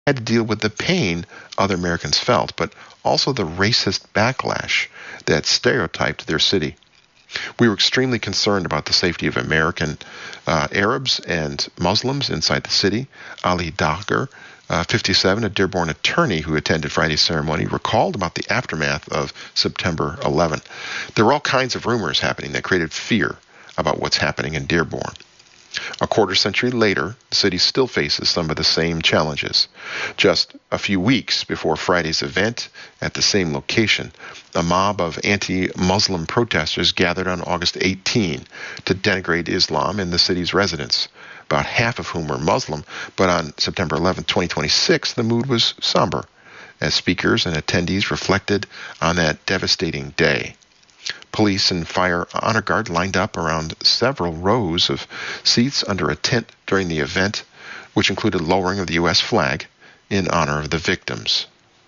had to deal with the pain other Americans felt, but also the racist backlash that stereotyped their city. We were extremely concerned about the safety of American Arabs and Muslims inside the city. Ali Dagher, 57, a Dearborn attorney who attended Friday's ceremony, recalled about the aftermath of September 11. There were all kinds of rumors happening that created fear about what's happening in Dearborn. A quarter century later, the city still faces some of the same challenges. Just a few weeks before Friday's event at the same location, a mob of anti-Muslim protesters gathered on August 18 to denigrate Islam in the city's residents, about half of whom were Muslim. But on September 11, 2026, the mood was somber, as speakers and attendees reflected on that devastating day. Police and fire honor guard lined up around several rows of seats under a tent during the event, which included lowering of the U.S. flag in honor of the victims.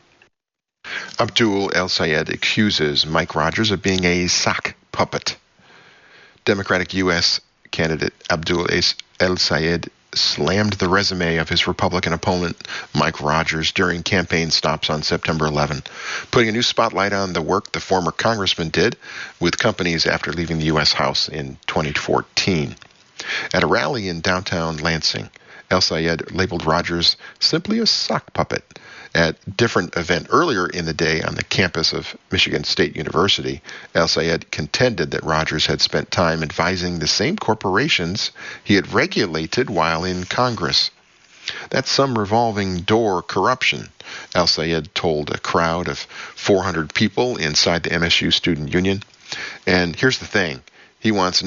Abdul El-Sayed accuses Mike Rogers of being a sock puppet. Democratic U.S. candidate Abdul El-Sayed slammed the resume of his Republican opponent, Mike Rogers, during campaign stops on September 11, putting a new spotlight on the work the former congressman did with companies after leaving the U.S. House in 2014. At a rally in downtown Lansing, El-Sayed labeled Rogers simply a sock puppet. At a different event earlier in the day on the campus of Michigan State University, El-Sayed contended that Rogers had spent time advising the same corporations he had regulated while in Congress. That's some revolving door corruption, El-Sayed told a crowd of 400 people inside the MSU Student Union. And here's the thing, he wants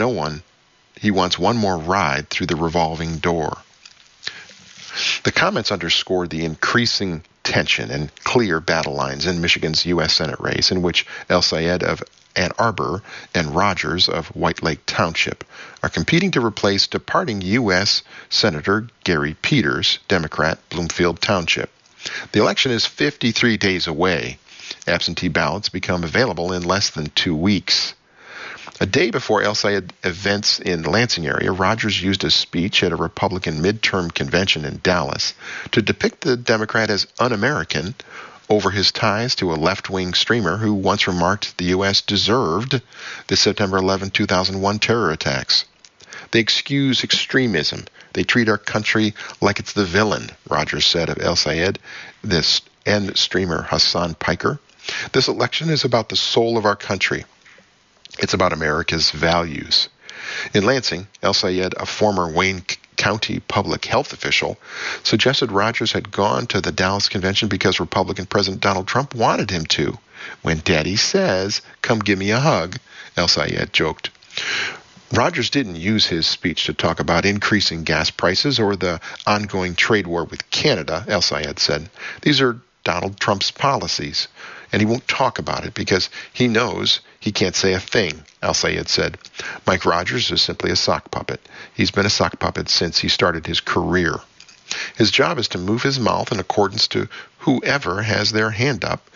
one more ride through the revolving door. The comments underscored the increasing tension and clear battle lines in Michigan's U.S. Senate race, in which El-Sayed of Ann Arbor and Rogers of White Lake Township are competing to replace departing U.S. Senator Gary Peters, Democrat, Bloomfield Township. The election is 53 days away. Absentee ballots become available in less than 2 weeks. A day before El-Sayed events in the Lansing area, Rogers used a speech at a Republican midterm convention in Dallas to depict the Democrat as un-American over his ties to a left-wing streamer who once remarked the U.S. deserved the September 11, 2001 terror attacks. They excuse extremism. They treat our country like it's the villain, Rogers said of El-Sayed and streamer Hassan Piker. This election is about the soul of our country. It's about America's values. In Lansing, El-Sayed, a former Wayne County public health official, suggested Rogers had gone to the Dallas convention because Republican President Donald Trump wanted him to. When Daddy says, "Come give me a hug," El-Sayed joked. Rogers didn't use his speech to talk about increasing gas prices or the ongoing trade war with Canada, El-Sayed said. These are Donald Trump's policies, and he won't talk about it because he knows he can't say a thing, El-Sayed said. Mike Rogers is simply a sock puppet. He's been a sock puppet since he started his career. His job is to move his mouth in accordance to whoever has their hand up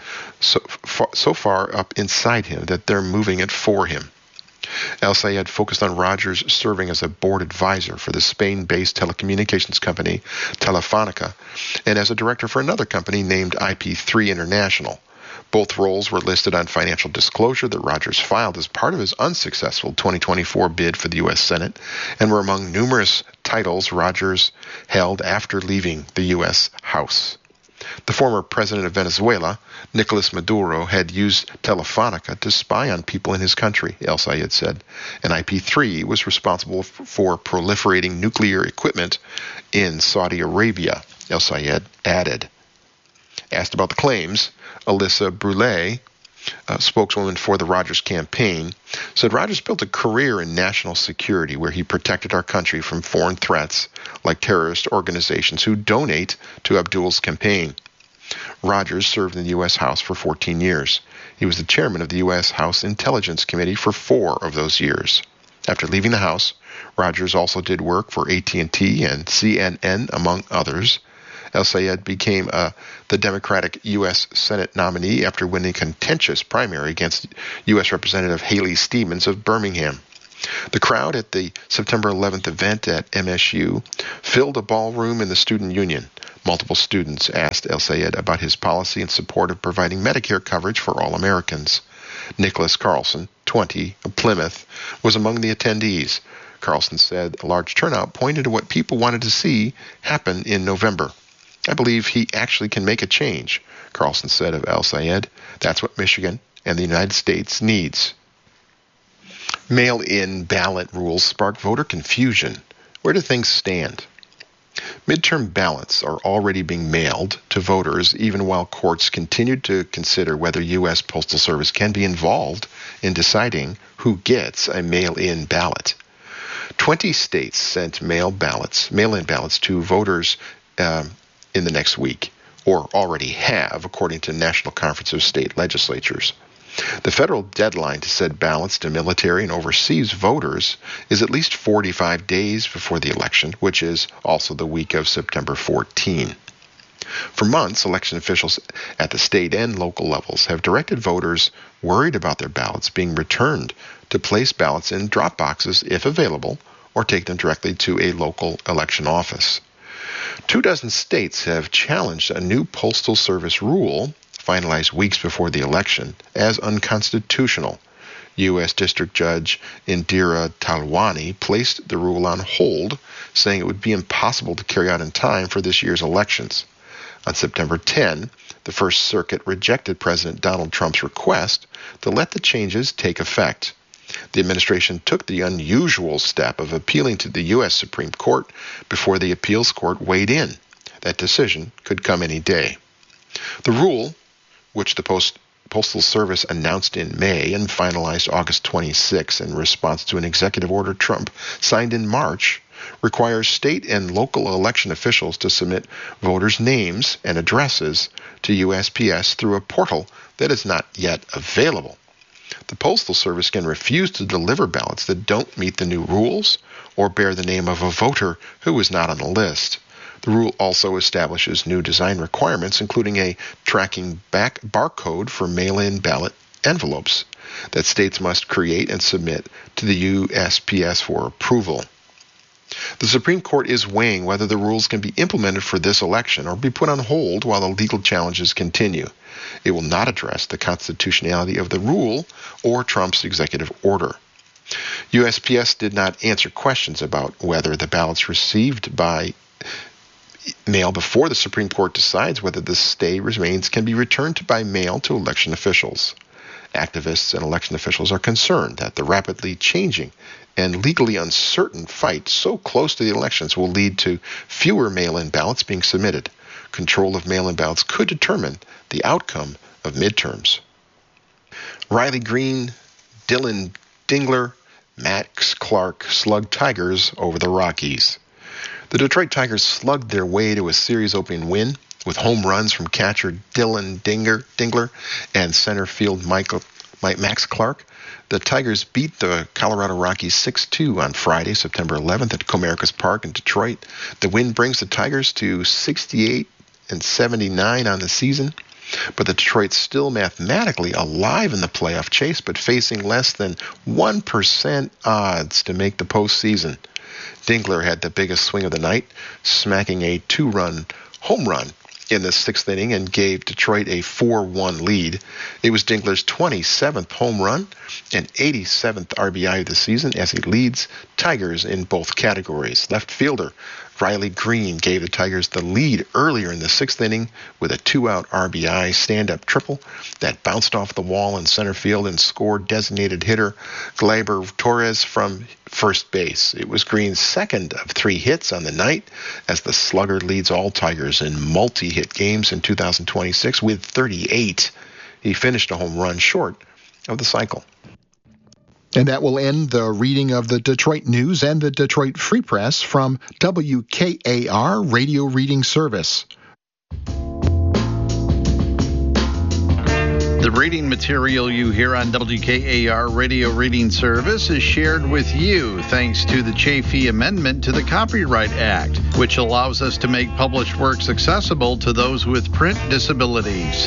so far up inside him that they're moving it for him. El-Sayed focused on Rogers serving as a board advisor for the Spain-based telecommunications company Telefonica and as a director for another company named IP3 International. Both roles were listed on financial disclosure that Rogers filed as part of his unsuccessful 2024 bid for the U.S. Senate and were among numerous titles Rogers held after leaving the U.S. House. The former president of Venezuela, Nicolas Maduro, had used Telefonica to spy on people in his country, El-Sayed said, and IP3 was responsible for proliferating nuclear equipment in Saudi Arabia, El-Sayed added. Asked about the claims, Alyssa Brule, spokeswoman for the Rogers campaign, said Rogers built a career in national security where he protected our country from foreign threats like terrorist organizations who donate to Abdul's campaign. Rogers served in the U.S. House for 14 years. He was the chairman of the U.S. House Intelligence Committee for 4 of those years. After leaving the House, Rogers also did work for AT&T and CNN, among others. El-Sayed became the Democratic U.S. Senate nominee after winning a contentious primary against U.S. Representative Haley Stevens of Birmingham. The crowd at the September 11th event at MSU filled a ballroom in the student union. Multiple students asked El-Sayed about his policy in support of providing Medicare coverage for all Americans. Nicholas Carlson, 20, of Plymouth, was among the attendees. Carlson said a large turnout pointed to what people wanted to see happen in November. I believe he actually can make a change, Carlson said of El-Sayed. That's what Michigan and the United States needs. Mail-in ballot rules spark voter confusion. Where do things stand? Midterm ballots are already being mailed to voters even while courts continue to consider whether U.S. Postal Service can be involved in deciding who gets a mail-in ballot. 20 states sent mail-in ballots to voters in the next week, or already have, according to National Conference of State Legislatures. The federal deadline to send ballots to military and overseas voters is at least 45 days before the election, which is also the week of September 14. For months, election officials at the state and local levels have directed voters worried about their ballots being returned to place ballots in drop boxes if available, or take them directly to a local election office. 24 states have challenged a new Postal Service rule finalized weeks before the election as unconstitutional. U.S. District Judge Indira Talwani placed the rule on hold, saying it would be impossible to carry out in time for this year's elections. On September 10, the First Circuit rejected President Donald Trump's request to let the changes take effect. The administration took the unusual step of appealing to the U.S. Supreme Court before the appeals court weighed in. That decision could come any day. The rule, which the Postal Service announced in May and finalized August 26 in response to an executive order Trump signed in March, requires state and local election officials to submit voters' names and addresses to USPS through a portal that is not yet available. The Postal Service can refuse to deliver ballots that don't meet the new rules or bear the name of a voter who is not on the list. The rule also establishes new design requirements, including a tracking back barcode for mail-in ballot envelopes that states must create and submit to the USPS for approval. The Supreme Court is weighing whether the rules can be implemented for this election or be put on hold while the legal challenges continue. It will not address the constitutionality of the rule or Trump's executive order. USPS did not answer questions about whether the ballots received by mail before the Supreme Court decides whether the stay remains can be returned by mail to election officials. Activists and election officials are concerned that the rapidly changing and legally uncertain fight so close to the elections will lead to fewer mail-in ballots being submitted. Control of mail-in ballots could determine the outcome of midterms. Riley Green, Dylan Dingler, Max Clark slugged Tigers over the Rockies. The Detroit Tigers slugged their way to a series-opening win with home runs from catcher Dylan Dingler and center field Max Clark. The Tigers beat the Colorado Rockies 6-2 on Friday, September 11th at Comerica's Park in Detroit. The win brings the Tigers to 68-79 on the season, but the Detroit's still mathematically alive in the playoff chase, but facing less than 1% odds to make the postseason. Dingler had the biggest swing of the night, smacking a 2-run home run in the sixth inning and gave Detroit a 4-1 lead. It was Dingler's 27th home run and 87th RBI of the season as he leads Tigers in both categories. Left fielder Riley Green gave the Tigers the lead earlier in the sixth inning with a 2-out RBI stand-up triple that bounced off the wall in center field and scored designated hitter Gleyber Torres from first base. It was Green's second of 3 hits on the night as the slugger leads all Tigers in multi-hit games in 2026 with 38. He finished a home run short of the cycle. And that will end the reading of the Detroit News and the Detroit Free Press from WKAR Radio Reading Service. The reading material you hear on WKAR Radio Reading Service is shared with you thanks to the Chafee Amendment to the Copyright Act, which allows us to make published works accessible to those with print disabilities.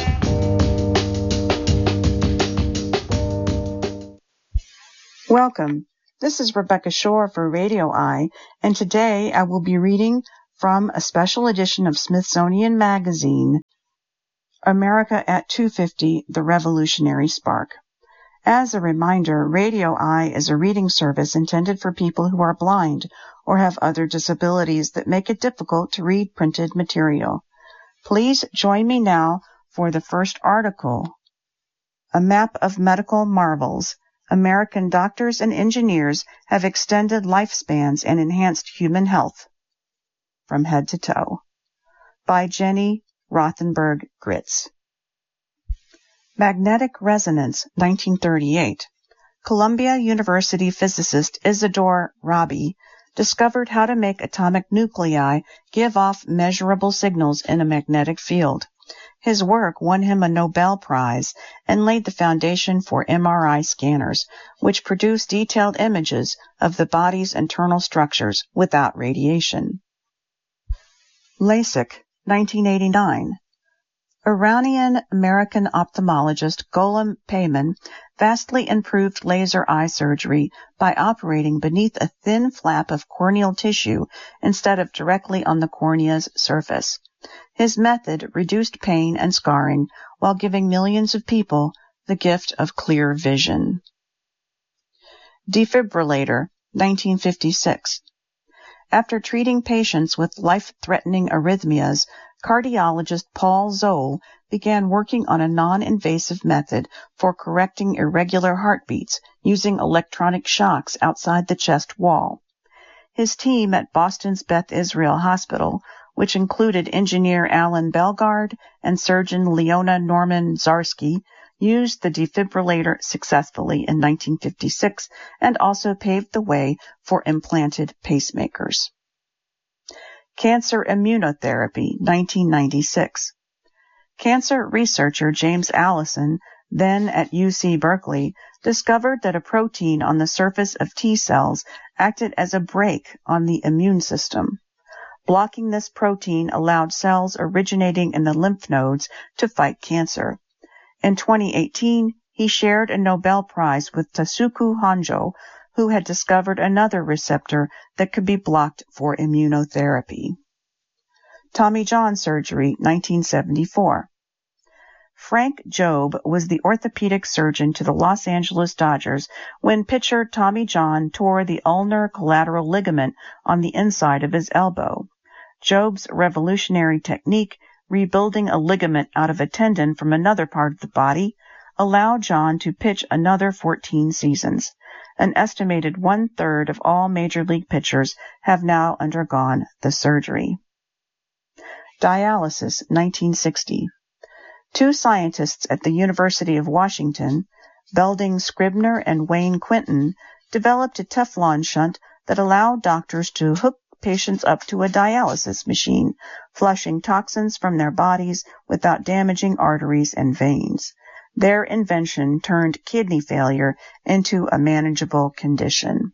Welcome This is Rebecca Shore for Radio Eye, and today I will be reading from a special edition of Smithsonian Magazine, America at 250, The Revolutionary Spark. As a reminder, Radio Eye is a reading service intended for people who are blind or have other disabilities that make it difficult to read printed material. Please join me now for the first article, A Map of Medical Marvels. American doctors and engineers have extended lifespans and enhanced human health from head to toe, by Jenny Rothenberg Gritz. Magnetic resonance, 1938. Columbia University physicist Isidore Rabi discovered how to make atomic nuclei give off measurable signals in a magnetic field. His work won him a Nobel Prize and laid the foundation for MRI scanners, which produce detailed images of the body's internal structures without radiation. LASIK, 1989. Iranian-American ophthalmologist Gholam Peyman vastly improved laser eye surgery by operating beneath a thin flap of corneal tissue instead of directly on the cornea's surface. His method reduced pain and scarring while giving millions of people the gift of clear vision. Defibrillator, 1956. After treating patients with life-threatening arrhythmias, cardiologist Paul Zoll began working on a non-invasive method for correcting irregular heartbeats using electronic shocks outside the chest wall. His team at Boston's Beth Israel Hospital, which included engineer Alan Belgard and surgeon Leona Norman-Zarsky, used the defibrillator successfully in 1956 and also paved the way for implanted pacemakers. Cancer immunotherapy, 1996. Cancer researcher James Allison, then at UC Berkeley, discovered that a protein on the surface of T cells acted as a brake on the immune system. Blocking this protein allowed cells originating in the lymph nodes to fight cancer. In 2018, he shared a Nobel Prize with Tasuku Honjo, who had discovered another receptor that could be blocked for immunotherapy. Tommy John surgery, 1974. Frank Jobe was the orthopedic surgeon to the Los Angeles Dodgers when pitcher Tommy John tore the ulnar collateral ligament on the inside of his elbow. Jobe's revolutionary technique, rebuilding a ligament out of a tendon from another part of the body, allowed John to pitch another 14 seasons. An estimated 1/3 of all major league pitchers have now undergone the surgery. Dialysis, 1960. Two scientists at the University of Washington, Belding Scribner and Wayne Quinton, developed a Teflon shunt that allowed doctors to hook patients up to a dialysis machine, flushing toxins from their bodies without damaging arteries and veins. Their invention turned kidney failure into a manageable condition.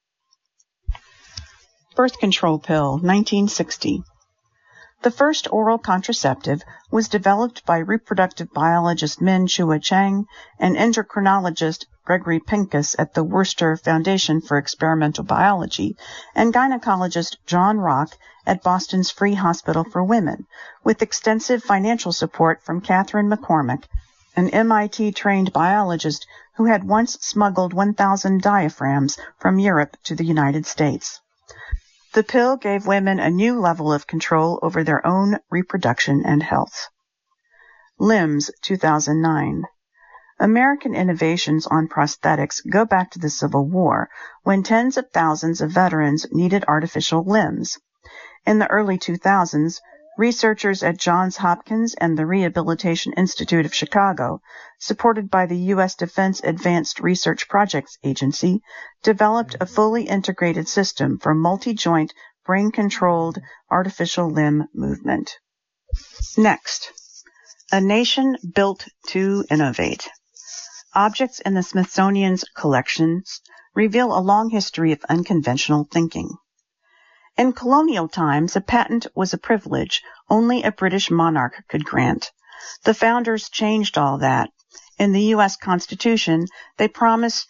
Birth control pill, 1960. The first oral contraceptive was developed by reproductive biologist Min Chua Chang and endocrinologist Gregory Pincus at the Worcester Foundation for Experimental Biology and gynecologist John Rock at Boston's Free Hospital for Women, with extensive financial support from Catherine McCormick, an MIT-trained biologist who had once smuggled 1,000 diaphragms from Europe to the United States. The pill gave women a new level of control over their own reproduction and health. Limbs, 2009. American innovations on prosthetics go back to the Civil War, when tens of thousands of veterans needed artificial limbs. In the early 2000s, researchers at Johns Hopkins and the Rehabilitation Institute of Chicago, supported by the U.S. Defense Advanced Research Projects Agency, developed a fully integrated system for multi-joint, brain-controlled artificial limb movement. Next, a nation built to innovate. Objects in the Smithsonian's collections reveal a long history of unconventional thinking. In colonial times, a patent was a privilege only a British monarch could grant. The founders changed all that. In the U.S. Constitution, they promised,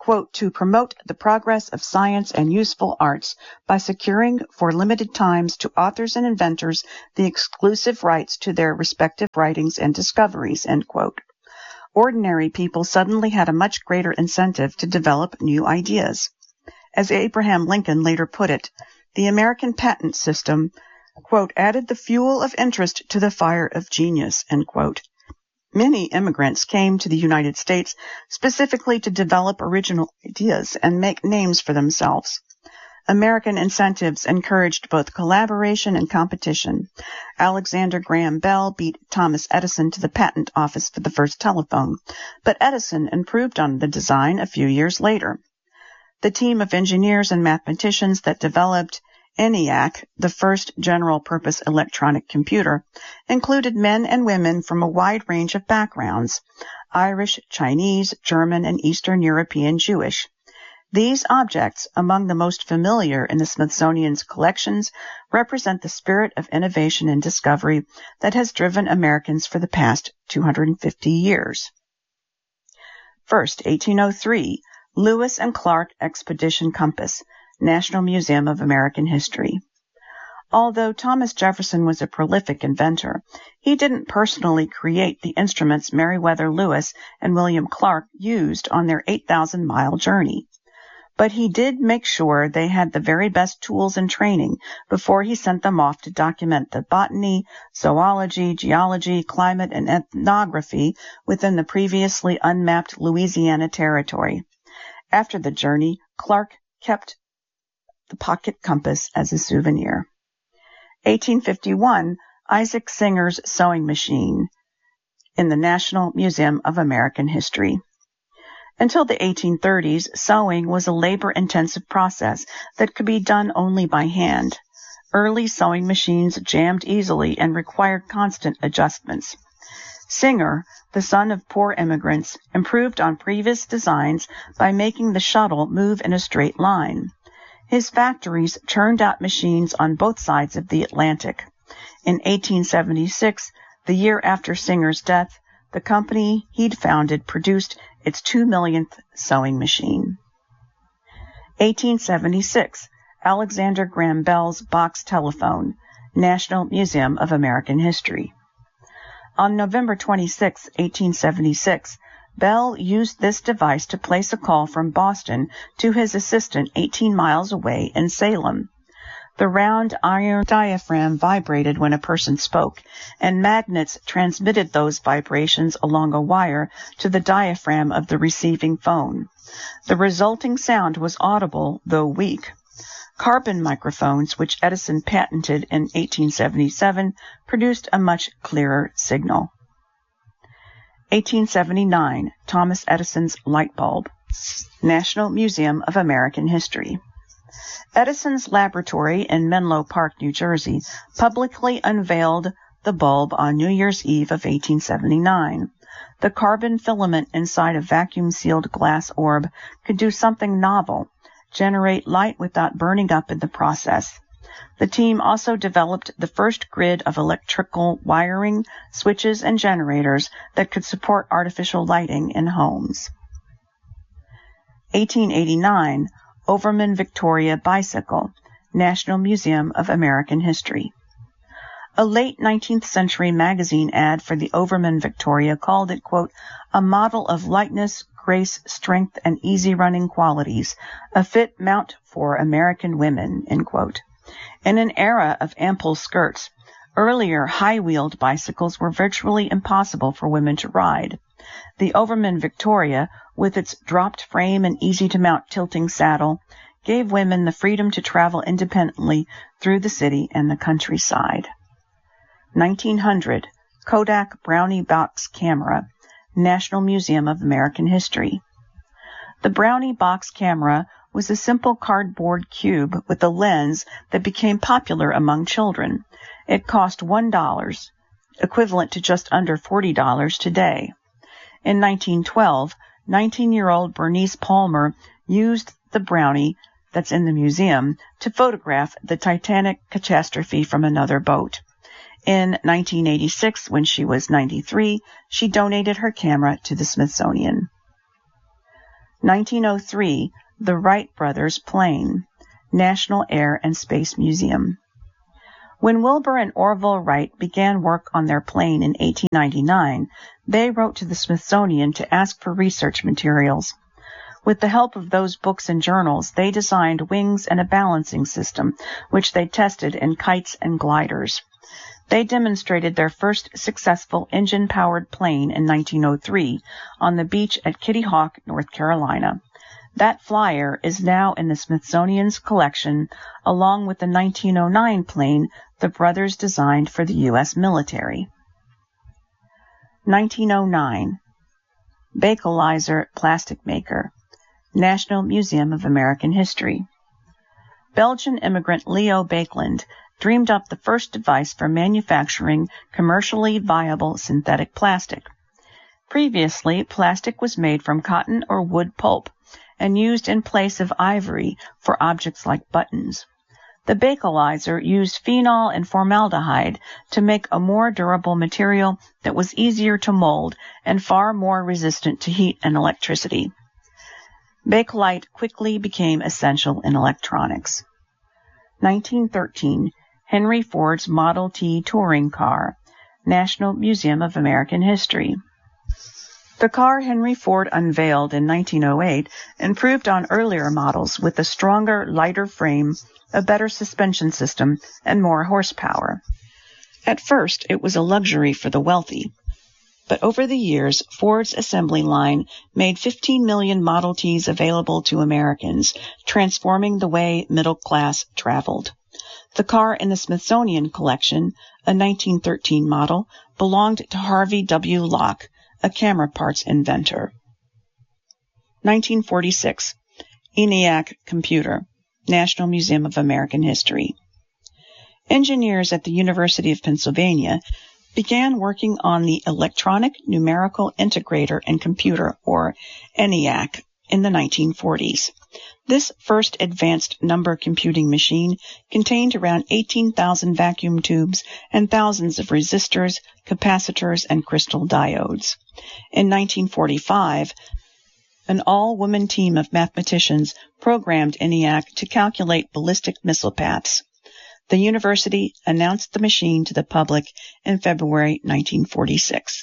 quote, to promote the progress of science and useful arts by securing for limited times to authors and inventors the exclusive rights to their respective writings and discoveries, end quote. Ordinary people suddenly had a much greater incentive to develop new ideas. As Abraham Lincoln later put it, the American patent system, quote, added the fuel of interest to the fire of genius, end quote. Many immigrants came to the United States specifically to develop original ideas and make names for themselves. American incentives encouraged both collaboration and competition. Alexander Graham Bell beat Thomas Edison to the patent office for the first telephone, but Edison improved on the design a few years later. The team of engineers and mathematicians that developed ENIAC, the first general-purpose electronic computer, included men and women from a wide range of backgrounds: Irish, Chinese, German, and Eastern European Jewish. These objects, among the most familiar in the Smithsonian's collections, represent the spirit of innovation and discovery that has driven Americans for the past 250 years. First, 1803, Lewis and Clark Expedition Compass, National Museum of American History. Although Thomas Jefferson was a prolific inventor, he didn't personally create the instruments Meriwether Lewis and William Clark used on their 8,000-mile journey. But he did make sure they had the very best tools and training before he sent them off to document the botany, zoology, geology, climate, and ethnography within the previously unmapped Louisiana Territory. After the journey, Clark kept the pocket compass as a souvenir. 1851, Isaac Singer's sewing machine in the National Museum of American History. Until the 1830s, sewing was a labor-intensive process that could be done only by hand. Early sewing machines jammed easily and required constant adjustments. Singer, the son of poor immigrants, improved on previous designs by making the shuttle move in a straight line. His factories churned out machines on both sides of the Atlantic. In 1876, the year after Singer's death, the company he'd founded produced its 2 millionth sewing machine. 1876, Alexander Graham Bell's box telephone, National Museum of American History. On November 26, 1876, Bell used this device to place a call from Boston to his assistant 18 miles away in Salem. The round iron diaphragm vibrated when a person spoke, and magnets transmitted those vibrations along a wire to the diaphragm of the receiving phone. The resulting sound was audible, though weak. Carbon microphones, which Edison patented in 1877, produced a much clearer signal. 1879, Thomas Edison's light bulb, National Museum of American History. Edison's laboratory in Menlo Park, New Jersey, publicly unveiled the bulb on New Year's Eve of 1879. The carbon filament inside a vacuum-sealed glass orb could do something novel, generate light without burning up in the process. The team also developed the first grid of electrical wiring, switches, and generators that could support artificial lighting in homes. 1889, Overman Victoria bicycle, National Museum of American History. A late 19th century magazine ad for the Overman Victoria called it, quote, a model of lightness, grace, strength, and easy running qualities, a fit mount for American women, end quote. In an era of ample skirts, earlier high-wheeled bicycles were virtually impossible for women to ride. The Overman Victoria, with its dropped frame and easy-to-mount tilting saddle, gave women the freedom to travel independently through the city and the countryside. 1900, Kodak Brownie box camera, National Museum of American History. The Brownie box camera was a simple cardboard cube with a lens that became popular among children. It cost $1, equivalent to just under $40 today. In 1912, 19-year-old Bernice Palmer used the Brownie that's in the museum to photograph the Titanic catastrophe from another boat. In 1986, when she was 93, she donated her camera to the Smithsonian. 1903, the Wright Brothers plane, National Air and Space Museum. When Wilbur and Orville Wright began work on their plane in 1899, they wrote to the Smithsonian to ask for research materials. With the help of those books and journals, they designed wings and a balancing system, which they tested in kites and gliders. They demonstrated their first successful engine-powered plane in 1903 on the beach at Kitty Hawk, North Carolina. That flyer is now in the Smithsonian's collection, along with the 1909 plane the brothers designed for the U.S. military. 1909. Bakelizer plastic maker, National Museum of American History. Belgian immigrant Leo Baekeland dreamed up the first device for manufacturing commercially viable synthetic plastic. Previously, plastic was made from cotton or wood pulp and used in place of ivory for objects like buttons. The Bakelizer used phenol and formaldehyde to make a more durable material that was easier to mold and far more resistant to heat and electricity. Bakelite quickly became essential in electronics. 1913, Henry Ford's Model T touring car, National Museum of American History. The car Henry Ford unveiled in 1908 improved on earlier models with a stronger, lighter frame, a better suspension system, and more horsepower. At first, it was a luxury for the wealthy. But over the years, Ford's assembly line made 15 million Model Ts available to Americans, transforming the way middle class traveled. The car in the Smithsonian collection, a 1913 model, belonged to Harvey W. Locke, a camera parts inventor. 1946. ENIAC computer, National Museum of American History. Engineers at the University of Pennsylvania began working on the Electronic Numerical Integrator and Computer, or ENIAC, in the 1940s. This first advanced number computing machine contained around 18,000 vacuum tubes and thousands of resistors, capacitors, and crystal diodes. In 1945, an all-woman team of mathematicians programmed ENIAC to calculate ballistic missile paths. The university announced the machine to the public in February 1946.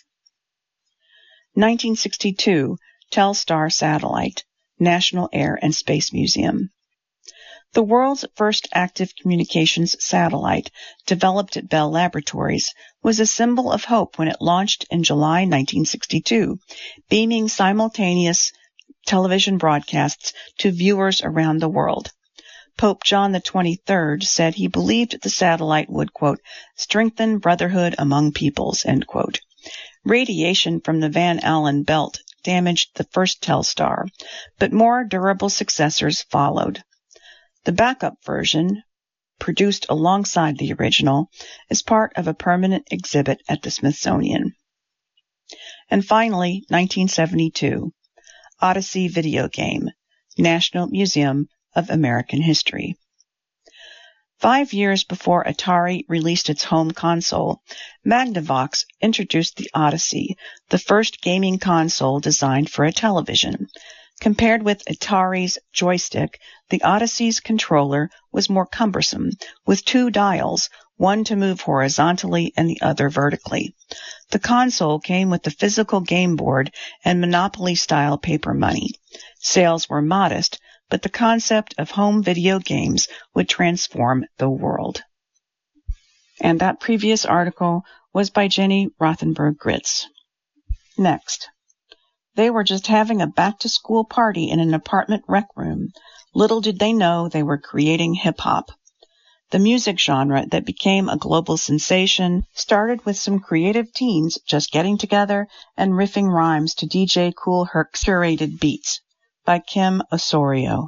1962, Telstar satellite, National Air and Space Museum. The world's first active communications satellite, developed at Bell Laboratories, was a symbol of hope when it launched in July 1962, beaming simultaneous television broadcasts to viewers around the world. Pope John XXIII said he believed the satellite would, quote, strengthen brotherhood among peoples, end quote. Radiation from the Van Allen belt damaged the first Telstar, but more durable successors followed. The backup version, produced alongside the original, is part of a permanent exhibit at the Smithsonian. And finally, 1972, Odyssey video game, National Museum of American History. 5 years before Atari released its home console, Magnavox introduced the Odyssey, the first gaming console designed for a television. Compared with Atari's joystick, the Odyssey's controller was more cumbersome, with 2 dials, one to move horizontally and the other vertically. The console came with the physical game board and Monopoly-style paper money. Sales were modest, but the concept of home video games would transform the world. And that previous article was by Jenny Rothenberg-Gritz. Next. They were just having a back-to-school party in an apartment rec room. Little did they know they were creating hip-hop. The music genre that became a global sensation started with some creative teens just getting together and riffing rhymes to DJ Kool Herc's curated beats by Kim Osorio.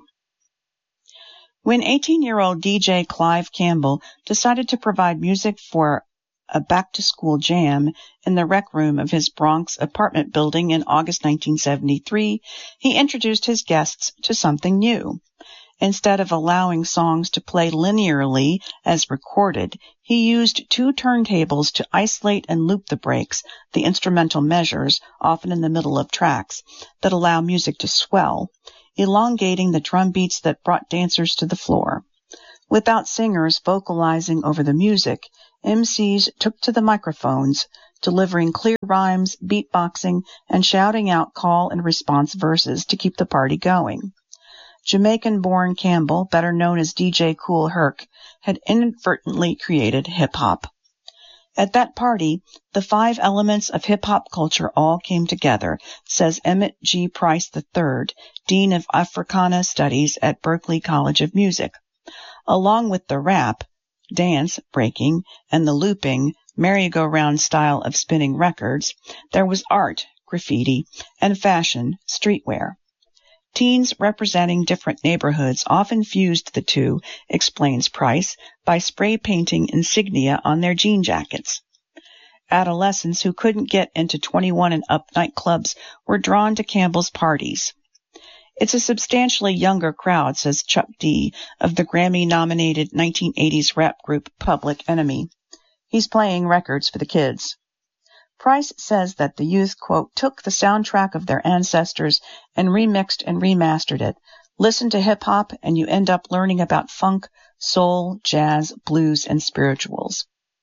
When 18-year-old DJ Clive Campbell decided to provide music for a back-to-school jam in the rec room of his Bronx apartment building in August 1973, he introduced his guests to something new. Instead of allowing songs to play linearly as recorded, he used 2 turntables to isolate and loop the breaks, the instrumental measures, often in the middle of tracks, that allow music to swell, elongating the drum beats that brought dancers to the floor. Without singers vocalizing over the music, MCs took to the microphones, delivering clear rhymes, beatboxing, and shouting out call and response verses to keep the party going. Jamaican-born Campbell, better known as DJ Kool Herc, had inadvertently created hip-hop. At that party, the 5 elements of hip-hop culture all came together, says Emmett G. Price III, Dean of Africana Studies at Berklee College of Music. Along with the rap, dance, breaking, and the looping, merry-go-round style of spinning records, there was art, graffiti, and fashion, streetwear. Teens representing different neighborhoods often fused the two, explains Price, by spray painting insignia on their jean jackets. Adolescents who couldn't get into 21 and up nightclubs were drawn to Campbell's parties. It's a substantially younger crowd, says Chuck D. of the Grammy-nominated 1980s rap group Public Enemy. He's playing records for the kids. Price says that the youth, quote, took the soundtrack of their ancestors and remixed and remastered it. Listen to hip-hop and you end up learning about funk, soul, jazz, blues, and spirituals.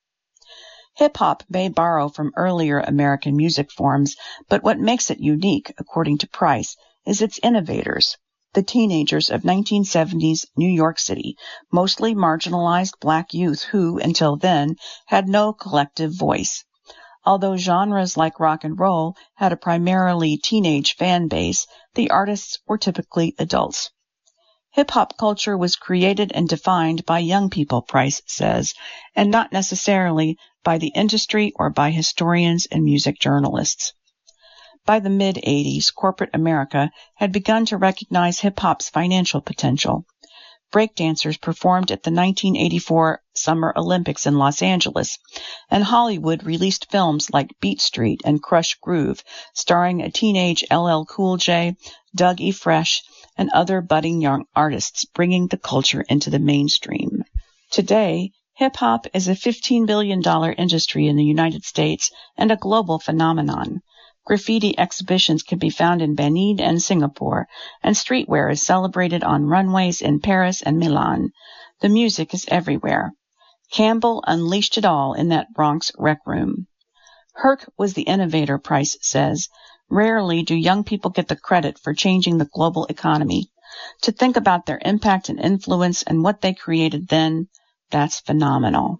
Hip-hop may borrow from earlier American music forms, but what makes it unique, according to Price, is its innovators, the teenagers of 1970s New York City, mostly marginalized black youth who, until then, had no collective voice. Although genres like rock and roll had a primarily teenage fan base, the artists were typically adults. Hip-hop culture was created and defined by young people, Price says, and not necessarily by the industry or by historians and music journalists. By the mid-'80s, corporate America had begun to recognize hip-hop's financial potential. Breakdancers performed at the 1984 Summer Olympics in Los Angeles, and Hollywood released films like Beat Street and Crush Groove, starring a teenage LL Cool J, Doug E. Fresh, and other budding young artists, bringing the culture into the mainstream. Today, hip-hop is a $15 billion industry in the United States and a global phenomenon. Graffiti exhibitions can be found in Benin and Singapore, and streetwear is celebrated on runways in Paris and Milan. The music is everywhere. Campbell unleashed it all in that Bronx rec room. Herc was the innovator, Price says. Rarely do young people get the credit for changing the global economy. To think about their impact and influence and what they created then, that's phenomenal.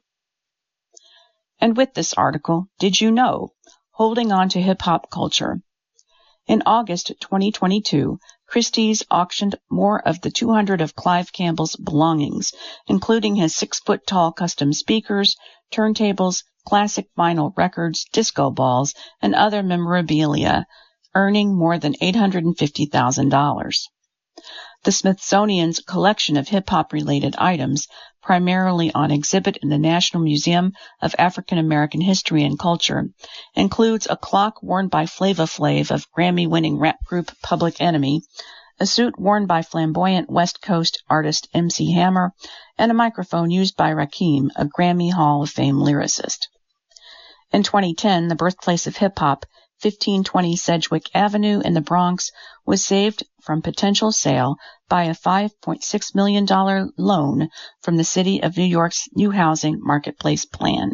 And with this article, did you know? Holding on to hip-hop culture. In August 2022, Christie's auctioned more of the 200 of Clive Campbell's belongings, including his 6-foot-tall custom speakers, turntables, classic vinyl records, disco balls, and other memorabilia, earning more than $850,000. The Smithsonian's collection of hip-hop-related items, primarily on exhibit in the National Museum of African American History and Culture, includes a clock worn by Flava Flav of Grammy-winning rap group Public Enemy, a suit worn by flamboyant West Coast artist MC Hammer, and a microphone used by Rakim, a Grammy Hall of Fame lyricist. In 2010, the birthplace of hip-hop, 1520 Sedgwick Avenue in the Bronx, was saved from potential sale by a $5.6 million loan from the City of New York's new housing marketplace plan.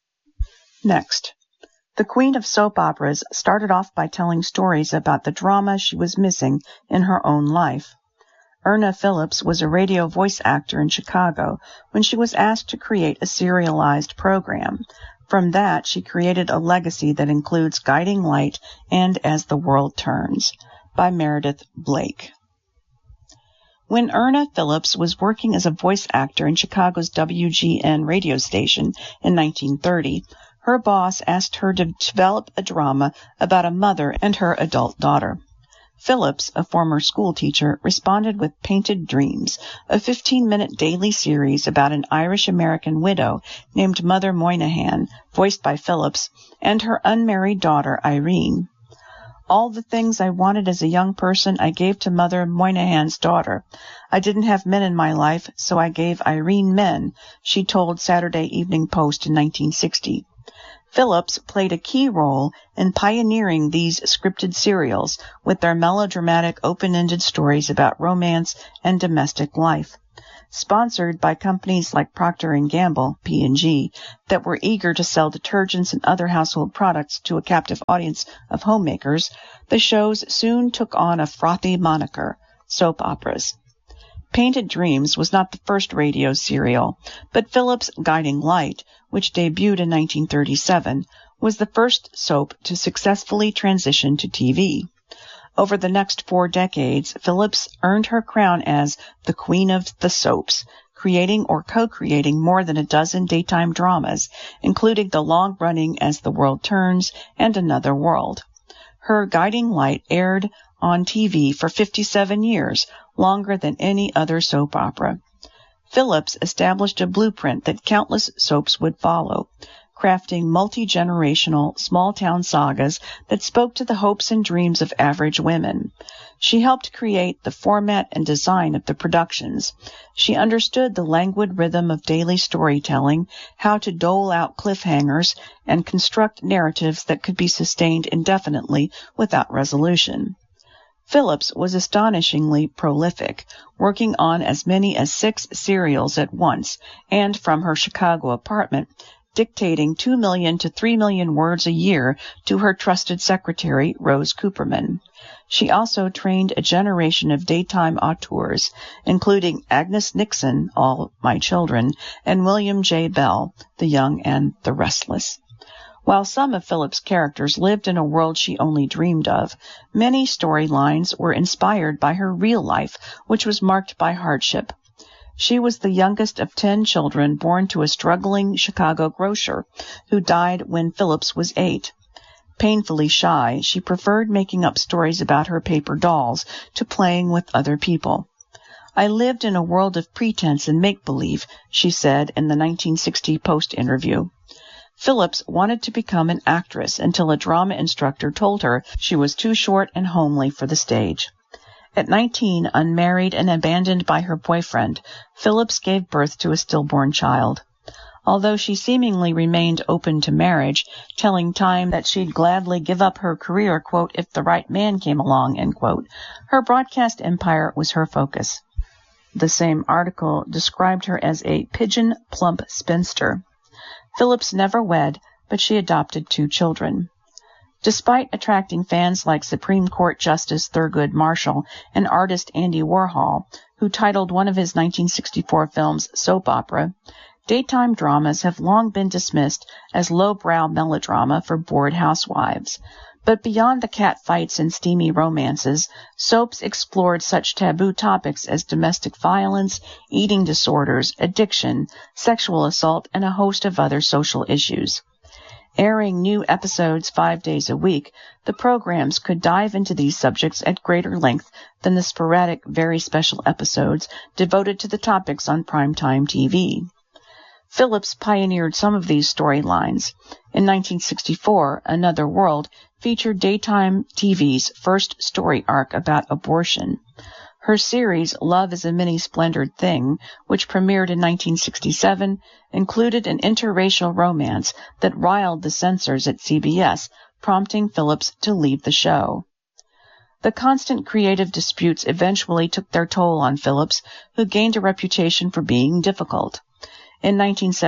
Next, the queen of soap operas started off by telling stories about the drama she was missing in her own life. Erna Phillips was a radio voice actor in Chicago when she was asked to create a serialized program. From that, she created a legacy that includes Guiding Light and As the World Turns, by Meredith Blake. When Erna Phillips was working as a voice actor in Chicago's WGN radio station in 1930, her boss asked her to develop a drama about a mother and her adult daughter. Phillips, a former schoolteacher, responded with Painted Dreams, a 15-minute daily series about an Irish-American widow named Mother Moynihan, voiced by Phillips, and her unmarried daughter, Irene. All the things I wanted as a young person I gave to Mother Moynihan's daughter. I didn't have men in my life, so I gave Irene men, she told Saturday Evening Post in 1960. Phillips played a key role in pioneering these scripted serials with their melodramatic, open-ended stories about romance and domestic life. Sponsored by companies like Procter & Gamble, P&G, that were eager to sell detergents and other household products to a captive audience of homemakers, the shows soon took on a frothy moniker, soap operas. Painted Dreams was not the first radio serial, but Phillips' Guiding Light, which debuted in 1937, was the first soap to successfully transition to TV. Over the next 4 decades, Phillips earned her crown as the Queen of the Soaps, creating or co-creating more than a dozen daytime dramas, including the long-running As the World Turns and Another World. Her Guiding Light aired on TV for 57 years, longer than any other soap opera. Phillips established a blueprint that countless soaps would follow, crafting multi-generational small-town sagas that spoke to the hopes and dreams of average women. She helped create the format and design of the productions. She understood the languid rhythm of daily storytelling, how to dole out cliffhangers, and construct narratives that could be sustained indefinitely without resolution. Phillips was astonishingly prolific, working on as many as 6 serials at once, and from her Chicago apartment, dictating 2 million to 3 million words a year to her trusted secretary, Rose Cooperman. She also trained a generation of daytime auteurs, including Agnes Nixon, All My Children, and William J. Bell, The Young and the Restless. While some of Phillips' characters lived in a world she only dreamed of, many storylines were inspired by her real life, which was marked by hardship. She was the youngest of 10 children born to a struggling Chicago grocer who died when Phillips was 8. Painfully shy, she preferred making up stories about her paper dolls to playing with other people. I lived in a world of pretense and make-believe, she said in the 1960 Post interview. Phillips wanted to become an actress until a drama instructor told her she was too short and homely for the stage. At 19, unmarried and abandoned by her boyfriend, Phillips gave birth to a stillborn child. Although she seemingly remained open to marriage, telling Time that she'd gladly give up her career, quote, if the right man came along, end quote, her broadcast empire was her focus. The same article described her as a pigeon plump spinster. Phillips never wed, but she adopted 2 children. Despite attracting fans like Supreme Court Justice Thurgood Marshall and artist Andy Warhol, who titled one of his 1964 films soap opera, daytime dramas have long been dismissed as lowbrow melodrama for bored housewives. But beyond the catfights and steamy romances, soaps explored such taboo topics as domestic violence, eating disorders, addiction, sexual assault, and a host of other social issues. Airing new episodes 5 days a week, the programs could dive into these subjects at greater length than the sporadic, very special episodes devoted to the topics on primetime TV. Phillips pioneered some of these storylines. In 1964, Another World featured daytime TV's first story arc about abortion. Her series, Love is a Many-Splendored Thing, which premiered in 1967, included an interracial romance that riled the censors at CBS, prompting Phillips to leave the show. The constant creative disputes eventually took their toll on Phillips, who gained a reputation for being difficult. In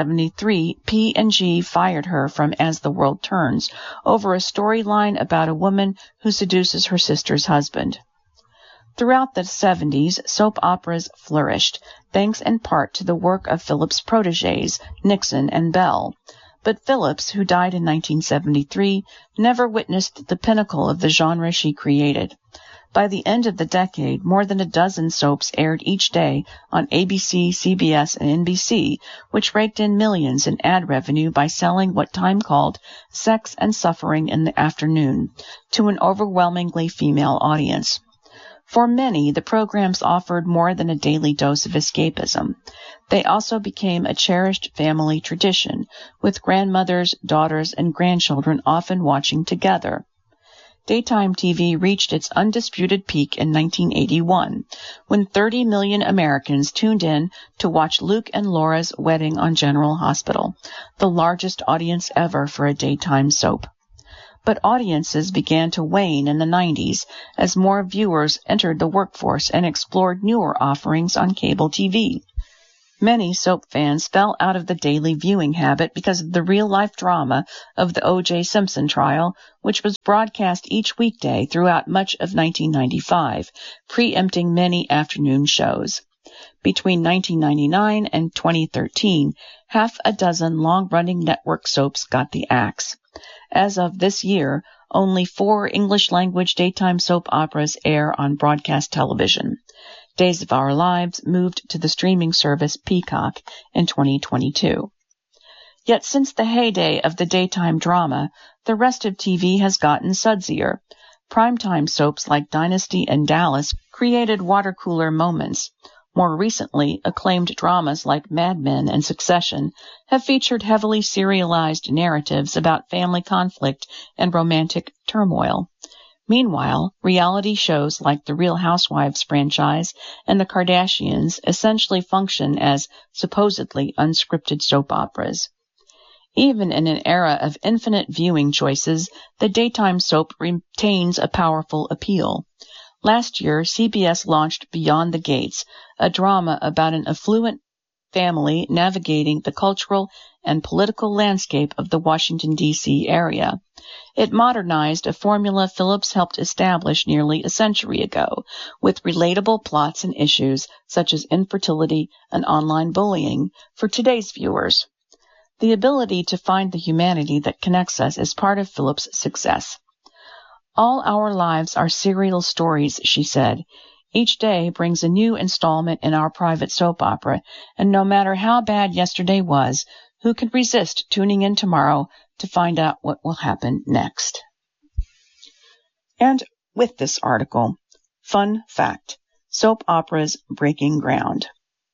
1973, P&G fired her from As the World Turns over a storyline about a woman who seduces her sister's husband. Throughout the 70s, soap operas flourished, thanks in part to the work of Phillips' protégés, Nixon and Bell. But Phillips, who died in 1973, never witnessed the pinnacle of the genre she created. By the end of the decade, more than a dozen soaps aired each day on ABC, CBS, and NBC, which raked in millions in ad revenue by selling what Time called sex and suffering in the afternoon to an overwhelmingly female audience. For many, the programs offered more than a daily dose of escapism. They also became a cherished family tradition, with grandmothers, daughters, and grandchildren often watching together. daytime TV reached its undisputed peak in 1981, when 30 million Americans tuned in to watch Luke and Laura's Wedding on General Hospital, the largest audience ever for a daytime soap. But audiences began to wane in the 90s as more viewers entered the workforce and explored newer offerings on cable TV. Many soap fans fell out of the daily viewing habit because of the real-life drama of the O.J. Simpson trial, which was broadcast each weekday throughout much of 1995, preempting many afternoon shows. Between 1999 and 2013, half a dozen long-running network soaps got the axe. As of this year, only 4 English-language daytime soap operas air on broadcast television. Days of Our Lives moved to the streaming service Peacock in 2022. Yet since the heyday of the daytime drama, the rest of TV has gotten sudsier. Primetime soaps like Dynasty and Dallas created water-cooler moments. More recently, acclaimed dramas like Mad Men and Succession have featured heavily serialized narratives about family conflict and romantic turmoil. Meanwhile, reality shows like the Real Housewives franchise and the Kardashians essentially function as supposedly unscripted soap operas. Even in an era of infinite viewing choices, the daytime soap retains a powerful appeal. Last year, CBS launched Beyond the Gates, a drama about an affluent family navigating the cultural and political landscape of the Washington, D.C. area. It modernized a formula Phillips helped establish nearly a century ago, with relatable plots and issues such as infertility and online bullying for today's viewers. The ability to find the humanity that connects us is part of Phillips' success. All our lives are serial stories, she said. Each day brings a new installment in our private soap opera, and no matter how bad yesterday was, who can resist tuning in tomorrow to find out what will happen next? And with this article, fun fact, soap operas breaking ground.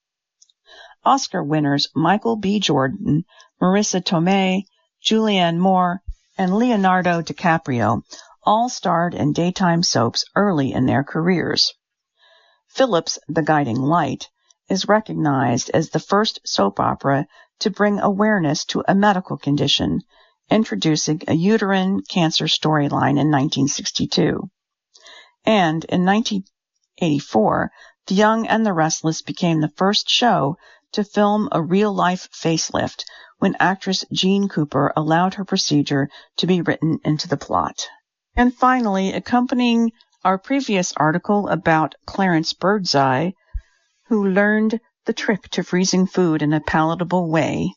Oscar winners Michael B. Jordan, Marissa Tomei, Julianne Moore, and Leonardo DiCaprio all starred in daytime soaps early in their careers. Phillips' The Guiding Light is recognized as the first soap opera to bring awareness to a medical condition, introducing a uterine cancer storyline in 1962. And in 1984, The Young and the Restless became the first show to film a real-life facelift when actress Jean Cooper allowed her procedure to be written into the plot. And finally, accompanying our previous article about Clarence Birdseye, who learned the trick to freezing food in a palatable way.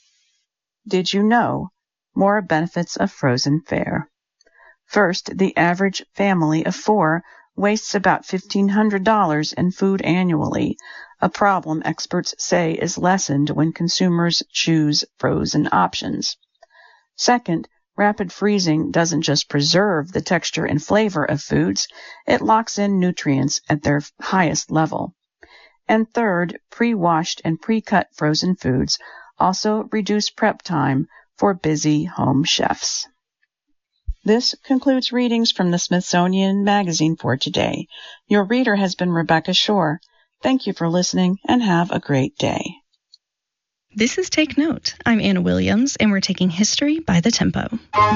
Did you know? More benefits of frozen fare. First, the average family of 4 wastes about $1,500 in food annually, a problem experts say is lessened when consumers choose frozen options. Second, rapid freezing doesn't just preserve the texture and flavor of foods, it locks in nutrients at their highest level. And third, pre-washed and pre-cut frozen foods also reduce prep time for busy home chefs. This concludes readings from the Smithsonian Magazine for today. Your reader has been Rebecca Shore. Thank you for listening and have a great day. This is Take Note. I'm Anna Williams, and we're taking history by the tempo.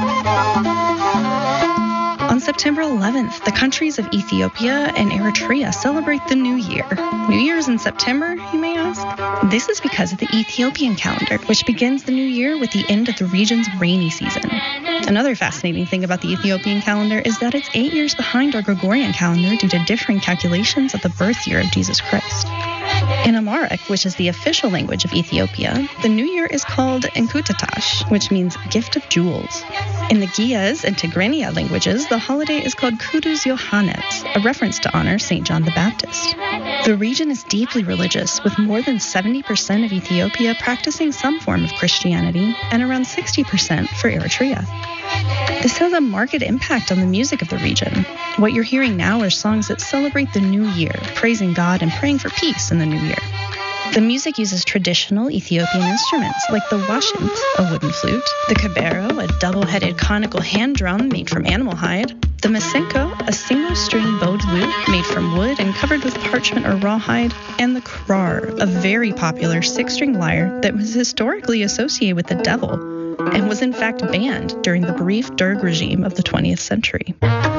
On September 11th, the countries of Ethiopia and Eritrea celebrate the New Year. New Year's in September, you may ask? This is because of the Ethiopian calendar, which begins the new year with the end of the region's rainy season. Another fascinating thing about the Ethiopian calendar is that it's 8 years behind our Gregorian calendar due to differing calculations of the birth year of Jesus Christ. In Amharic, which is the official language of Ethiopia, the new year is called Enkutatаш, which means gift of jewels. In the Ge'ez and Tigrinya languages, the holiday is called Kudus Yohannes, a reference to honor St. John the Baptist. The region is deeply religious, with more than 70% of Ethiopia practicing some form of Christianity and around 60% for Eritrea. This has a marked impact on the music of the region. What you're hearing now are songs that celebrate the new year, praising God and praying for peace in the new year. The music uses traditional Ethiopian instruments like the washint, a wooden flute, the kabero, a double-headed conical hand drum made from animal hide, the masenko, a single-string bowed lute made from wood and covered with parchment or rawhide, and the krar, a very popular six-string lyre that was historically associated with the devil and was in fact banned during the brief Derg regime of the 20th century.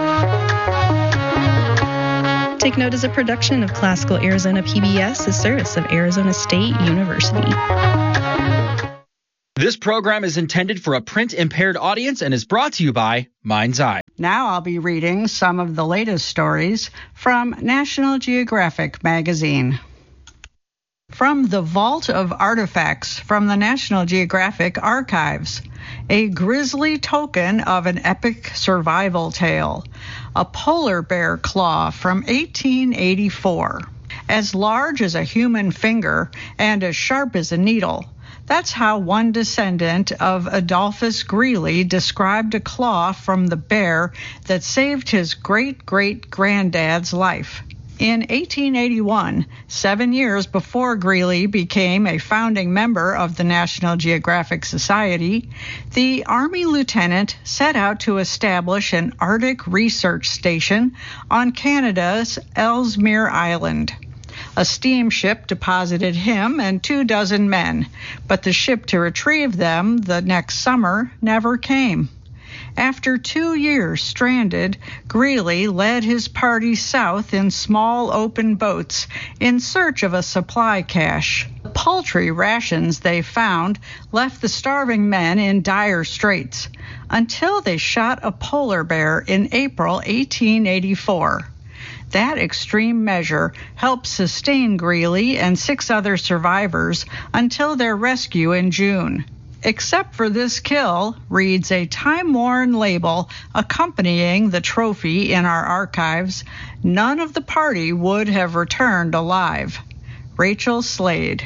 Take Note is a production of Classical Arizona PBS, a service of Arizona State University. This program is intended for a print-impaired audience and is brought to you by Mind's Eye. Now I'll be reading some of the latest stories from National Geographic magazine. From the Vault of Artifacts from the National Geographic Archives, a grisly token of an epic survival tale, a polar bear claw from 1884. As large as a human finger and as sharp as a needle. That's how one descendant of Adolphus Greely described a claw from the bear that saved his great-great-granddad's life. In 1881, 7 years before Greely became a founding member of the National Geographic Society, the Army lieutenant set out to establish an Arctic research station on Canada's Ellesmere Island. A steamship deposited him and 24 men, but the ship to retrieve them the next summer never came. After 2 years stranded, Greely led his party south in small open boats in search of a supply cache. The paltry rations they found left the starving men in dire straits until they shot a polar bear in April 1884. That extreme measure helped sustain Greely and 6 other survivors until their rescue in June. Except for this kill, reads a time-worn label accompanying the trophy in our archives, none of the party would have returned alive. Rachel Slade.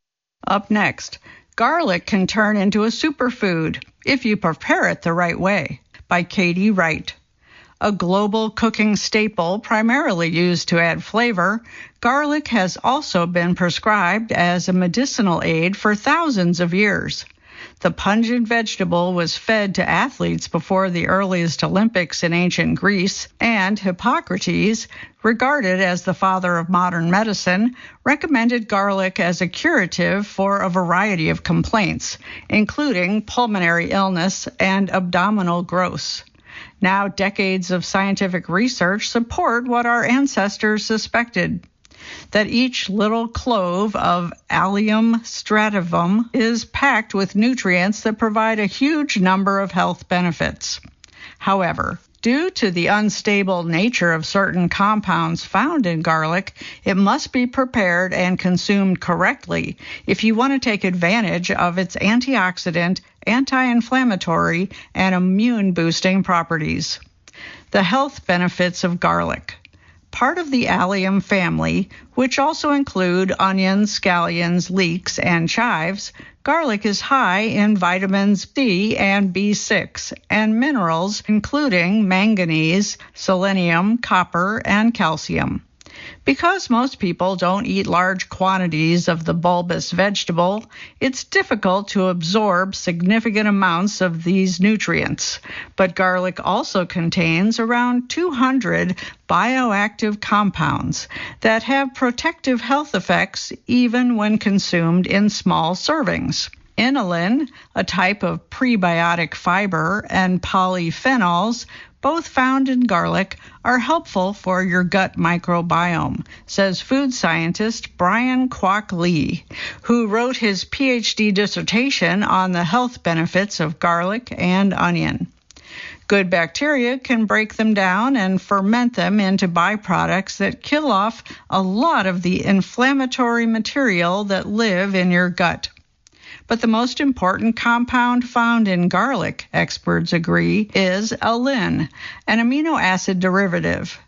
Up next, garlic can turn into a superfood if you prepare it the right way, by Katie Wright. A global cooking staple primarily used to add flavor, garlic has also been prescribed as a medicinal aid for thousands of years. The pungent vegetable was fed to athletes before the earliest Olympics in ancient Greece, and Hippocrates, regarded as the father of modern medicine, recommended garlic as a curative for a variety of complaints, including pulmonary illness and abdominal growths. Now, decades of scientific research support what our ancestors suspected, that each little clove of Allium strativum is packed with nutrients that provide a huge number of health benefits. However, due to the unstable nature of certain compounds found in garlic, it must be prepared and consumed correctly if you want to take advantage of its antioxidant, anti-inflammatory, and immune-boosting properties. The health benefits of garlic. Part of the allium family, which also include onions, scallions, leeks, and chives, garlic is high in vitamins C and B6 and minerals including manganese, selenium, copper, and calcium. Because most people don't eat large quantities of the bulbous vegetable, it's difficult to absorb significant amounts of these nutrients. But garlic also contains around 200 bioactive compounds that have protective health effects even when consumed in small servings. Inulin, a type of prebiotic fiber, and polyphenols, both found in garlic, are helpful for your gut microbiome, says food scientist Brian Kwok Lee, who wrote his PhD dissertation on the health benefits of garlic and onion. Good bacteria can break them down and ferment them into byproducts that kill off a lot of the inflammatory material that live in your gut. But the most important compound found in garlic, experts agree, is allin, an amino acid derivative.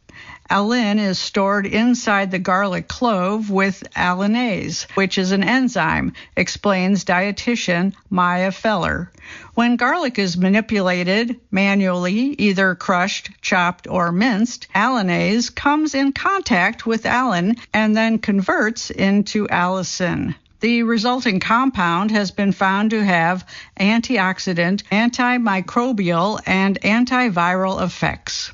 Allicin is stored inside the garlic clove with allinase, which is an enzyme, explains dietitian Maya Feller. When garlic is manipulated manually, either crushed, chopped, or minced, allinase comes in contact with allicin and then converts into allicin. The resulting compound has been found to have antioxidant, antimicrobial, and antiviral effects.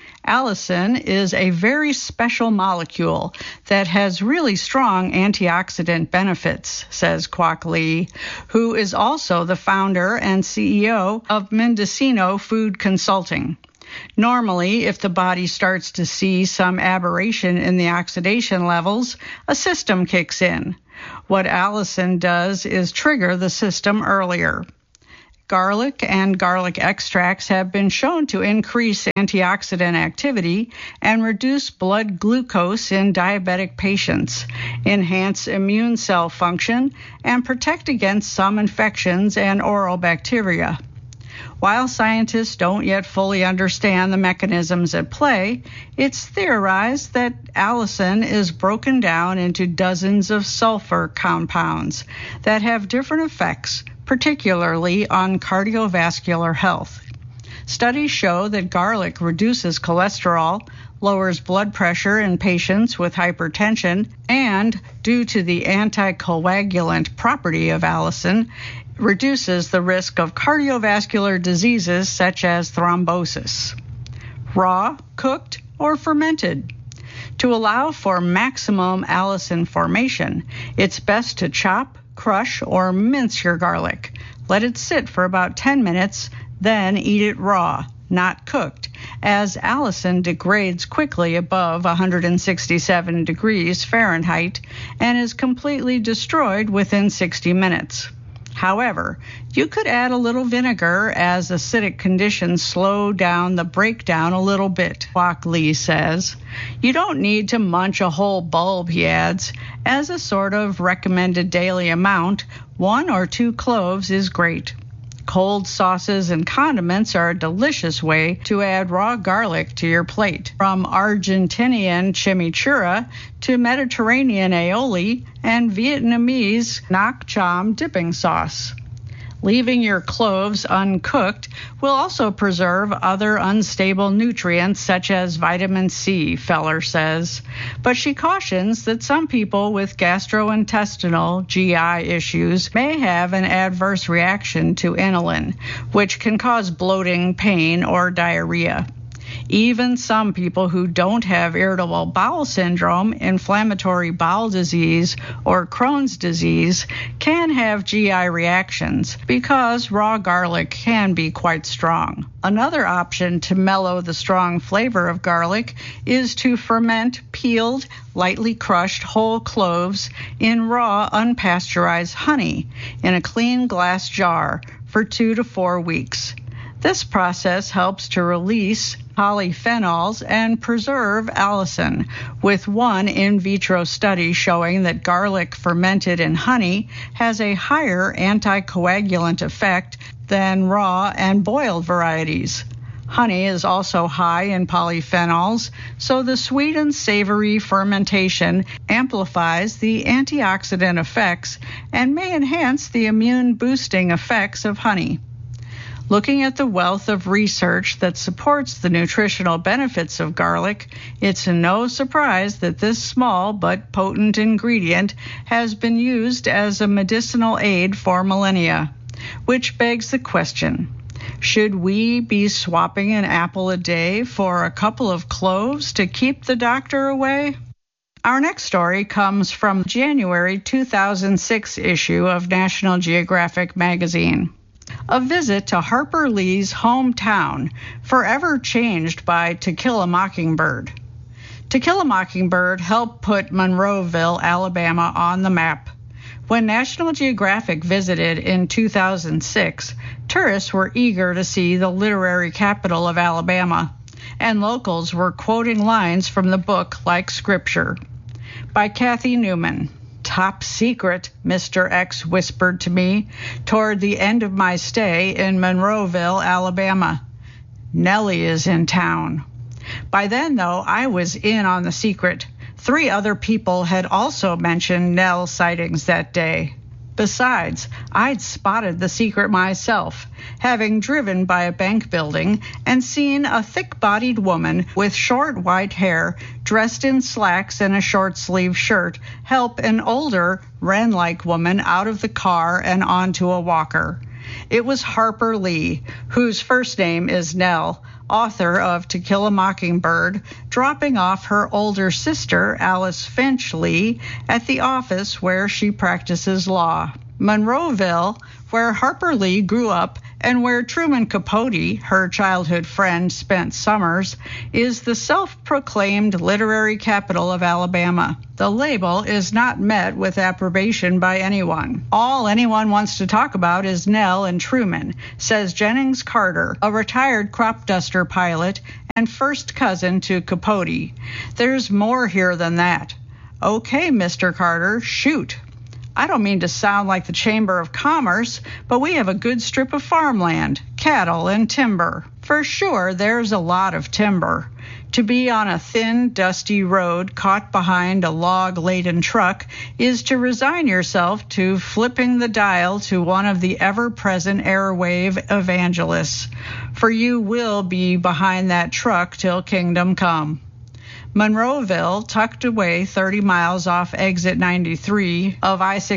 Allicin is a very special molecule that has really strong antioxidant benefits, says Kwok Lee, who is also the founder and CEO of Mendocino Food Consulting. Normally, if the body starts to see some aberration in the oxidation levels, a system kicks in. What allicin does is trigger the system earlier. Garlic and garlic extracts have been shown to increase antioxidant activity and reduce blood glucose in diabetic patients, enhance immune cell function, and protect against some infections and oral bacteria. While scientists don't yet fully understand the mechanisms at play, it's theorized that allicin is broken down into dozens of sulfur compounds that have different effects, particularly on cardiovascular health. Studies show that garlic reduces cholesterol, lowers blood pressure in patients with hypertension, and, due to the anticoagulant property of allicin, reduces the risk of cardiovascular diseases such as thrombosis. Raw, cooked, or fermented. To allow for maximum allicin formation, it's best to chop, crush, or mince your garlic. Let it sit for about 10 minutes, then eat it raw, not cooked, as allicin degrades quickly above 167 degrees Fahrenheit and is completely destroyed within 60 minutes. However, you could add a little vinegar as acidic conditions slow down the breakdown a little bit, Kwok Lee says. You don't need to munch a whole bulb, he adds. As a sort of recommended daily amount, 1 or 2 cloves is great. Cold sauces and condiments are a delicious way to add raw garlic to your plate, from Argentinian chimichurri to Mediterranean aioli and Vietnamese nak cham dipping sauce. Leaving your cloves uncooked will also preserve other unstable nutrients such as vitamin C, Feller says. But she cautions that some people with gastrointestinal GI issues may have an adverse reaction to inulin, which can cause bloating, pain, or diarrhea. Even some people who don't have irritable bowel syndrome, inflammatory bowel disease, or Crohn's disease can have GI reactions because raw garlic can be quite strong. Another option to mellow the strong flavor of garlic is to ferment peeled, lightly crushed whole cloves in raw, unpasteurized honey in a clean glass jar for 2 to 4 weeks. This process helps to release polyphenols and preserve allicin, with one in vitro study showing that garlic fermented in honey has a higher anticoagulant effect than raw and boiled varieties. Honey is also high in polyphenols, so the sweet and savory fermentation amplifies the antioxidant effects and may enhance the immune-boosting effects of honey. Looking at the wealth of research that supports the nutritional benefits of garlic, it's no surprise that this small but potent ingredient has been used as a medicinal aid for millennia. Which begs the question, should we be swapping an apple a day for a couple of cloves to keep the doctor away? Our next story comes from January 2006 issue of National Geographic magazine. A visit to Harper Lee's hometown, forever changed by To Kill a Mockingbird. To Kill a Mockingbird helped put Monroeville, Alabama on the map. When National Geographic visited in 2006, tourists were eager to see the literary capital of Alabama, and locals were quoting lines from the book like scripture. By Kathy Newman. Top secret, Mr. X whispered to me toward the end of my stay in Monroeville, Alabama. Nellie is in town. By then, though, I was in on the secret. 3 other people had also mentioned Nell sightings that day. Besides, I'd spotted the secret myself, having driven by a bank building and seen a thick-bodied woman with short white hair, dressed in slacks and a short-sleeved shirt, help an older, wren-like woman out of the car and onto a walker. It was Harper Lee, whose first name is Nell, author of To Kill a Mockingbird, dropping off her older sister, Alice Finch Lee, at the office where she practices law. Monroeville, where Harper Lee grew up and where Truman Capote, her childhood friend, spent summers, is the self-proclaimed literary capital of Alabama. The label is not met with approbation by anyone. All anyone wants to talk about is Nell and Truman, says Jennings Carter, a retired crop duster pilot and first cousin to Capote. There's more here than that. Okay, Mr. Carter, shoot. I don't mean to sound like the Chamber of Commerce, but we have a good strip of farmland, cattle, and timber. For sure, there's a lot of timber. To be on a thin, dusty road caught behind a log-laden truck is to resign yourself to flipping the dial to one of the ever-present airwave evangelists, for you will be behind that truck till kingdom come. Monroeville, tucked away 30 miles off exit 93 of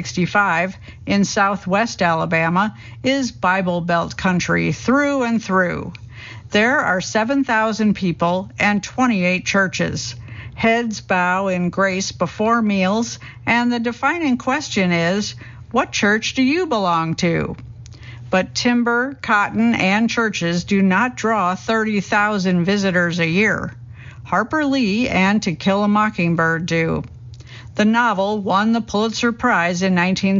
I-65 in southwest Alabama, is Bible Belt country through and through. There are 7,000 people and 28 churches. Heads bow in grace before meals, and the defining question is, what church do you belong to? But timber, cotton, and churches do not draw 30,000 visitors a year. Harper Lee and To Kill a Mockingbird do. The novel won the Pulitzer Prize in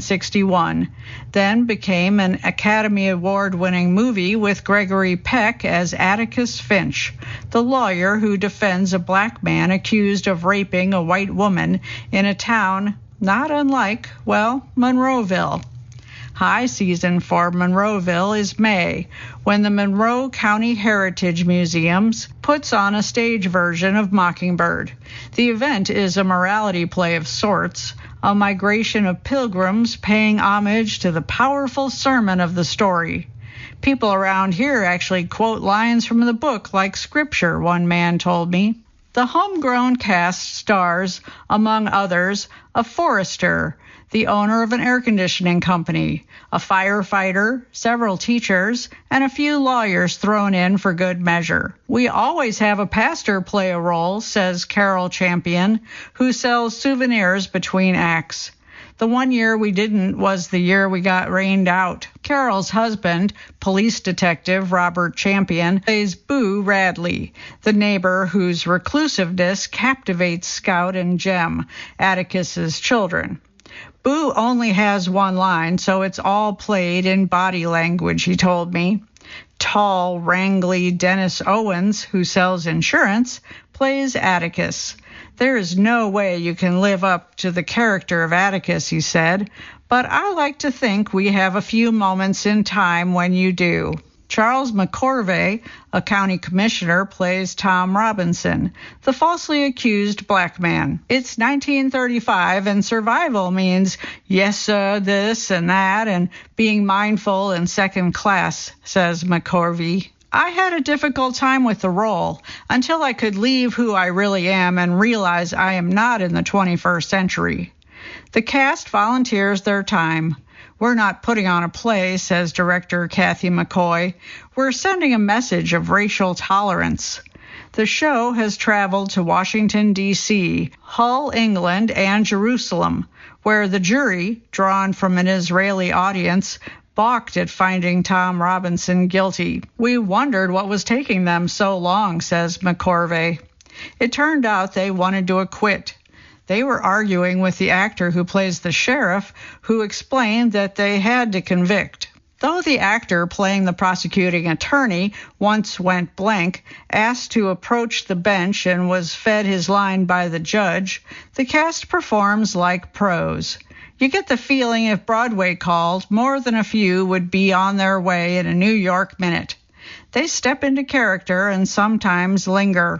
1961, then became an Academy Award-winning movie with Gregory Peck as Atticus Finch, the lawyer who defends a black man accused of raping a white woman in a town not unlike, well, Monroeville. High season for Monroeville is May, when the Monroe County Heritage Museums puts on a stage version of Mockingbird. The event is a morality play of sorts, a migration of pilgrims paying homage to the powerful sermon of the story. People around here actually quote lines from the book like scripture, one man told me. The homegrown cast stars, among others, a forester, the owner of an air conditioning company, a firefighter, several teachers, and a few lawyers thrown in for good measure. We always have a pastor play a role, says Carol Champion, who sells souvenirs between acts. The one year we didn't was the year we got rained out. Carol's husband, police detective Robert Champion, plays Boo Radley, the neighbor whose reclusiveness captivates Scout and Jem, Atticus's children. Boo only has one line, so it's all played in body language, he told me. Tall, wrangly Dennis Owens, who sells insurance, plays Atticus. There is no way you can live up to the character of Atticus, he said, but I like to think we have a few moments in time when you do. Charles McCorvey, a county commissioner, plays Tom Robinson, the falsely accused black man. It's 1935, and survival means yes, sir, this and that, and being mindful and second class, says McCorvey. I had a difficult time with the role until I could leave who I really am and realize I am not in the 21st century. The cast volunteers their time. We're not putting on a play, says director Kathy McCoy. We're sending a message of racial tolerance. The show has traveled to Washington, D.C., Hull, England, and Jerusalem, where the jury, drawn from an Israeli audience, balked at finding Tom Robinson guilty. We wondered what was taking them so long, says McCorvey. It turned out they wanted to acquit. They were arguing with the actor who plays the sheriff, who explained that they had to convict. Though the actor playing the prosecuting attorney once went blank, asked to approach the bench and was fed his line by the judge, the cast performs like pros. You get the feeling if Broadway called, more than a few would be on their way in a New York minute. They step into character and sometimes linger.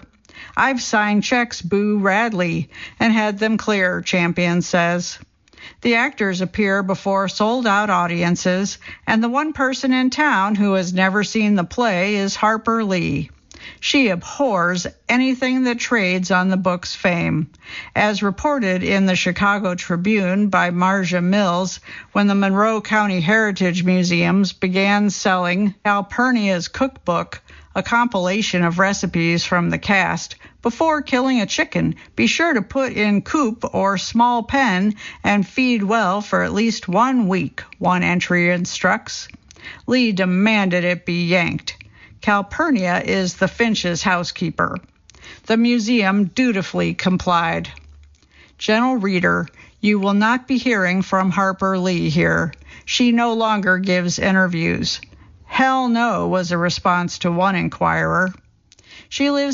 I've signed checks Boo Radley and had them clear, Champion says. The actors appear before sold-out audiences, and the one person in town who has never seen the play is Harper Lee. She abhors anything that trades on the book's fame. As reported in the Chicago Tribune by Marja Mills, when the Monroe County Heritage Museums began selling Calpurnia's Cookbook, a compilation of recipes from the cast, before killing a chicken, be sure to put in coop or small pen and feed well for at least 1 week, one entry instructs. Lee demanded it be yanked. Calpurnia is the Finch's housekeeper. The museum dutifully complied. Gentle reader, you will not be hearing from Harper Lee here. She no longer gives interviews. Hell no, was a response to one inquirer. She lives